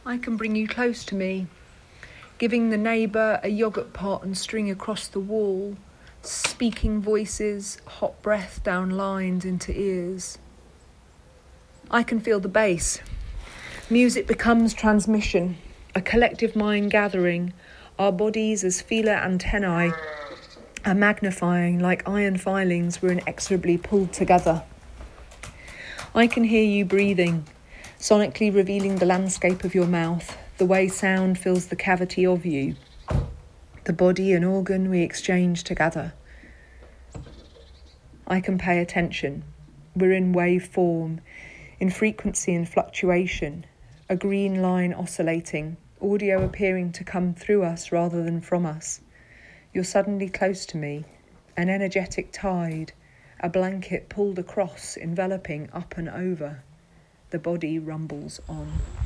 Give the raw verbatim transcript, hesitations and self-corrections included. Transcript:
I can bring you close to me, giving the neighbour a yoghurt pot and string across the wall, speaking voices, hot breath down lines into ears. I can feel the bass. Music becomes transmission, a collective mind gathering. Our bodies as feeler antennae are magnifying like iron filings were inexorably pulled together. I can hear you breathing, sonically revealing the landscape of your mouth, the way sound fills the cavity of you, the body and organ we exchange together. I can pay attention. We're in wave form, in frequency and fluctuation, a green line oscillating, audio appearing to come through us rather than from us. You're suddenly close to me, an energetic tide, a blanket pulled across, enveloping up and over. The body rumbles on.